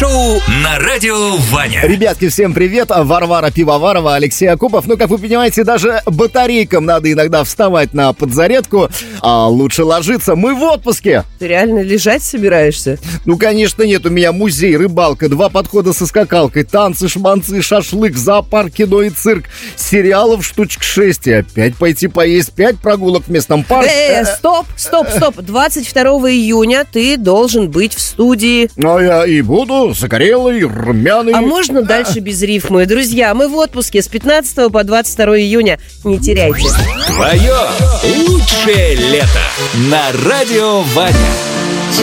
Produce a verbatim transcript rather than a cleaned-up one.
шоу на радио Ваня. Ребятки, всем привет. Варвара Пивоварова, Алексей Акупов. Ну, как вы понимаете, даже батарейкам надо иногда вставать на подзарядку, а лучше ложиться. Мы в отпуске. Ты реально лежать собираешься? Ну, конечно, нет. У меня музей, рыбалка, два подхода со скакалкой, танцы, шманцы, шашлык, зоопарк, кино и цирк. Сериалов штучек шесть. И опять пойти поесть, пять прогулок в местном парке. Э, стоп, стоп, стоп. двадцать второго июня ты должен быть в студии. Ну, я и буду загорелый, румяный. А можно дальше без рифмы? Друзья, мы в отпуске с пятнадцатого по двадцать второе июня. Не теряйте. Твое лучшее лето на радио Ваня.